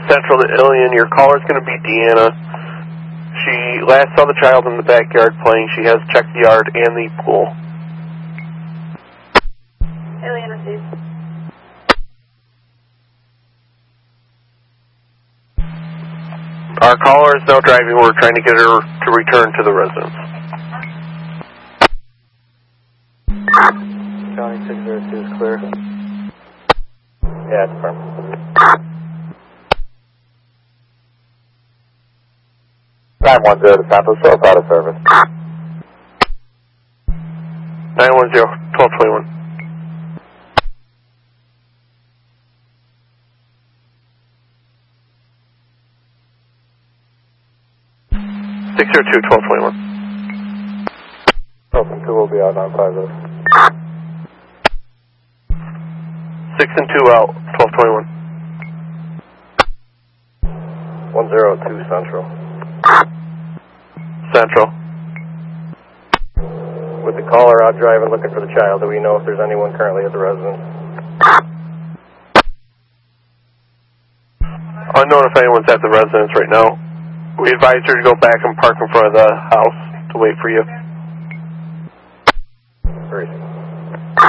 Central to Ilion. Your caller's going to be Deanna. She last saw the child in the backyard playing. She has checked the yard and the pool. Ilion received. Our caller is now driving. We're trying to get her to return to the residence. County 602 is clear. Yeah, it's firm. 910 to Santos Shore, out of service. 910, 1221. Six zero two 1221. Open 2 will be out 950. 6 and 2 out 1221. 102 Central. Central. With the caller out driving looking for the child, do we know if there's anyone currently at the residence? Unknown if anyone's at the residence right now. We advise her to go back and park in front of the house to wait for you. Great.